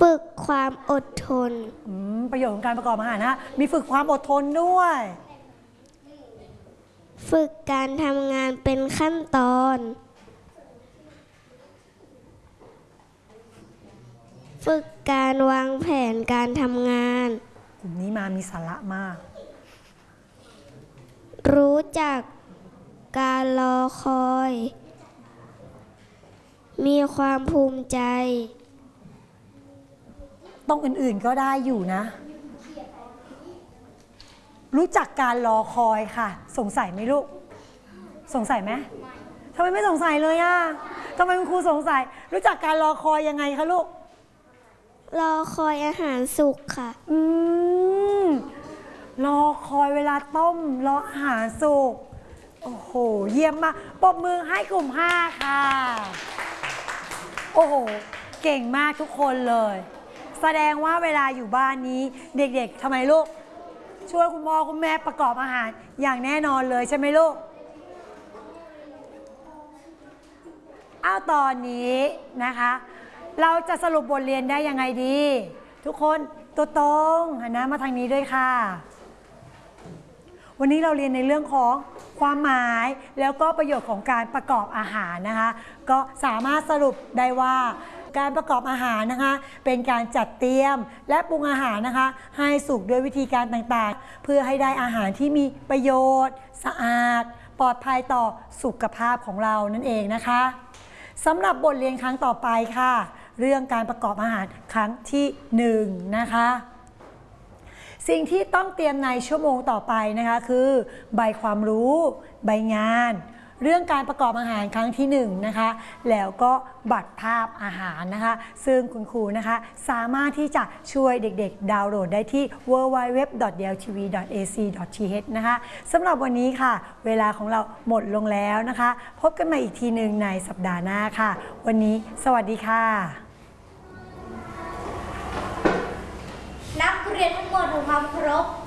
ฝึกความอดทนประโยชน์ของการประกอบอาหารนะมีฝึกความอดทนด้วยฝึกการทำงานเป็นขั้นตอนฝึกการวางแผนการทำงานกลุ่มนี้มีสาระมากรู้จักการรอคอยมีความภูมิใจต้องอื่นๆก็ได้อยู่นะรู้จักการรอคอยค่ะสงสัยไหมลูกสงสัยไหมทำไมไม่สงสัยเลยอ่ะทำไมคุณครูสงสัยรู้จักการรอคอยยังไงคะลูกรอคอยอาหารสุกค่ะรอคอยเวลาต้มรออาหารสุกโอ้โหเยี่ยมมากปรบมือให้กลุ่ม5ค่ะโอ้โหเก่งมากทุกคนเลยแสดงว่าเวลาอยู่บ้านนี้เด็กๆทำไมลูกช่วยคุณพ่อคุณแม่ประกอบอาหารอย่างแน่นอนเลยใช่ไหมลูกตอนนี้นะคะเราจะสรุปบทเรียนได้ยังไงดีทุกคนตัวตรงหันหน้ามาทางนี้ด้วยค่ะวันนี้เราเรียนในเรื่องของความหมายแล้วก็ประโยชน์ของการประกอบอาหารนะคะก็สามารถสรุปได้ว่าการประกอบอาหารนะคะเป็นการจัดเตรียมและปรุงอาหารนะคะให้สุกด้วยวิธีการต่างๆเพื่อให้ได้อาหารที่มีประโยชน์สะอาดปลอดภัยต่อสุขภาพของเรานั่นเองนะคะสำหรับบทเรียนครั้งต่อไปค่ะเรื่องการประกอบอาหารครั้งที่1นะคะสิ่งที่ต้องเตรียมในชั่วโมงต่อไปนะคะคือใบความรู้ใบงานเรื่องการประกอบอาหารครั้งที่1นะคะแล้วก็บัตรภาพอาหารนะคะซึ่งคุณครูนะคะสามารถที่จะช่วยเด็กๆดาวน์โหลดได้ที่ www.deltv.ac.th นะคะสำหรับวันนี้ค่ะเวลาของเราหมดลงแล้วนะคะพบกันใหม่อีกทีหนึ่งในสัปดาห์หน้าค่ะวันนี้สวัสดีค่ะนักเรียนทั้งหมดทำความเคารพ